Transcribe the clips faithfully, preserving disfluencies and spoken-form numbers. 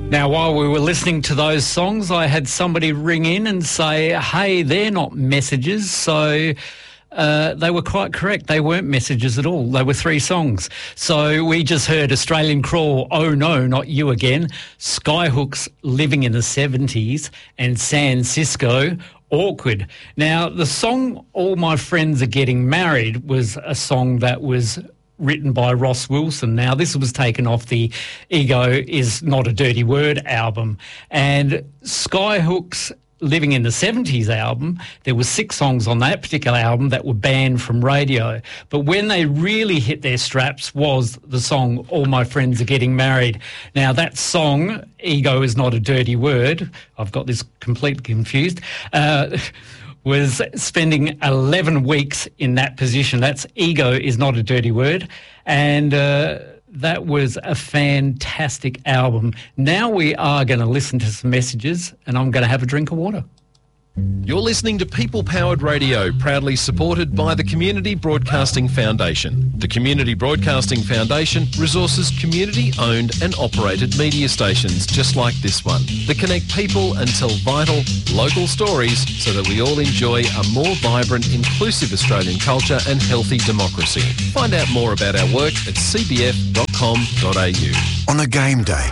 Now, while we were listening to those songs, I had somebody ring in and say, hey, they're not messages. So uh, they were quite correct. They weren't messages at all. They were three songs. So we just heard Australian Crawl, Oh No, Not You Again, Skyhooks, Living in the seventies, and San Cisco, Awkward. Now, the song All My Friends Are Getting Married was a song that was written by Ross Wilson. Now, this was taken off the Ego Is Not a Dirty Word album. And Skyhooks Living in the seventies album, there were six songs on that particular album that were banned from radio. But when they really hit their straps was the song All My Friends Are Getting Married. Now, that song, Ego Is Not a Dirty Word, I've got this completely confused, uh, was spending eleven weeks in that position. That's Ego Is Not a Dirty Word. And uh, that was a fantastic album. Now we are going to listen to some messages, and I'm going to have a drink of water. You're listening to People Powered Radio, proudly supported by the Community Broadcasting Foundation. The Community Broadcasting Foundation resources community-owned and operated media stations just like this one that connect people and tell vital, local stories so that we all enjoy a more vibrant, inclusive Australian culture and healthy democracy. Find out more about our work at c b f dot com dot a u. On a game day,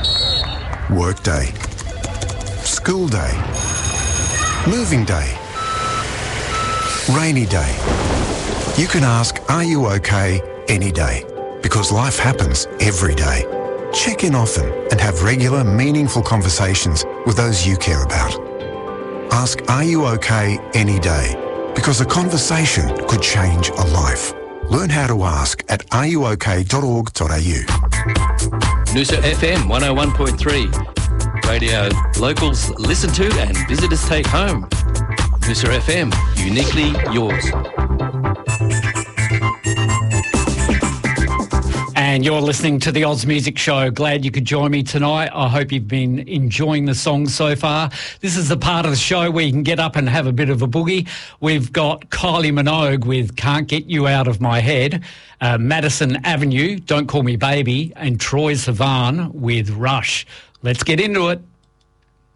work day, school day, moving day, rainy day. You can ask, are you okay, any day? Because life happens every day. Check in often and have regular, meaningful conversations with those you care about. Ask, are you okay, any day? Because a conversation could change a life. Learn how to ask at are you okay dot org dot a u. Noosa F M one oh one point three. Radio locals listen to and visitors take home. Noosa F M, uniquely yours. And you're listening to the Oz Music Show. Glad you could join me tonight. I hope you've been enjoying the songs so far. This is the part of the show where you can get up and have a bit of a boogie. We've got Kylie Minogue with Can't Get You Out of My Head, uh, Madison Avenue, Don't Call Me Baby, and Troye Sivan with Rush. Let's get into it.